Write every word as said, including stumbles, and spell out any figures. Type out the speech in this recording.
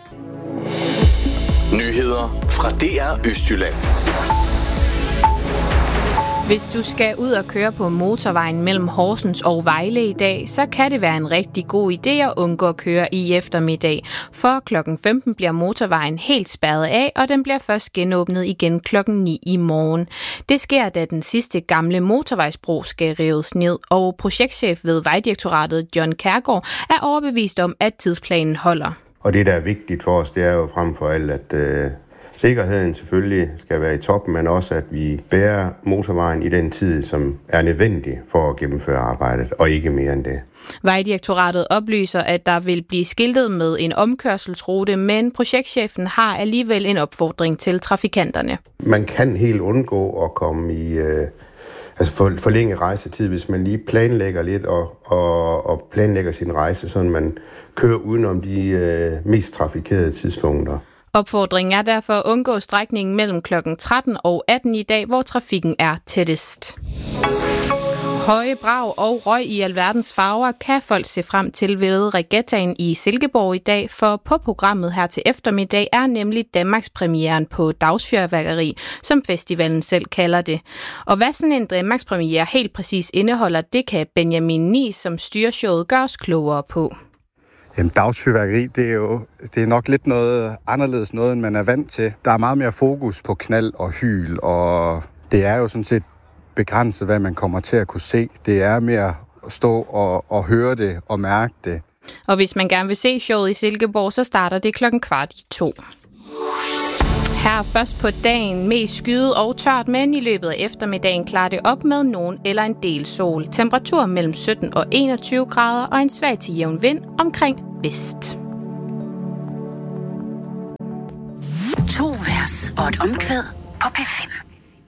Nyheder fra D R Østjylland. Hvis du skal ud og køre på motorvejen mellem Horsens og Vejle i dag, så kan det være en rigtig god idé at undgå at køre i eftermiddag. For klokken femten bliver motorvejen helt spærret af, og den bliver først genåbnet igen klokken ni i morgen. Det sker, da den sidste gamle motorvejsbro skal rives ned, og projektchef ved Vejdirektoratet John Kærgaard er overbevist om, at tidsplanen holder. Og det, der er vigtigt for os, det er jo frem for alt, at øh, sikkerheden selvfølgelig skal være i top, men også, at vi bærer motorvejen i den tid, som er nødvendig for at gennemføre arbejdet, og ikke mere end det. Vejdirektoratet oplyser, at der vil blive skiltet med en omkørselsrute, men projektchefen har alligevel en opfordring til trafikanterne. Man kan helt undgå at komme i øh, altså for, forlænge rejsetid, hvis man lige planlægger lidt og, og, og planlægger sin rejse, så man kører udenom de øh, mest trafikerede tidspunkter. Opfordringen er derfor at undgå strækningen mellem klokken tretten og atten i dag, hvor trafikken er tættest. Høje brag og røg i alverdens farver kan folk se frem til ved regattaen i Silkeborg i dag, for på programmet her til eftermiddag er nemlig Danmarks premieren på dagsfyrværkeri, som festivalen selv kalder det. Og hvad sådan en Danmarks premiere helt præcis indeholder, det kan Benjamin Nies, som styrer showet, gøre os klogere på. Jamen, dagsfyrværkeri, det er jo det er nok lidt noget anderledes noget, end man er vant til. Der er meget mere fokus på knald og hyl, og det er jo sådan set begrænset, hvad man kommer til at kunne se. Det er mere at stå og, og høre det og mærke det. Og hvis man gerne vil se showet i Silkeborg, så starter det klokken kvart i to. Her først på dagen mest skyet og tørt, men i løbet af eftermiddagen klarer det op med nogen eller en del sol. Temperatur mellem sytten og enogtyve grader og en svag til jævn vind omkring vest. To vers og et omkvæd på P fem.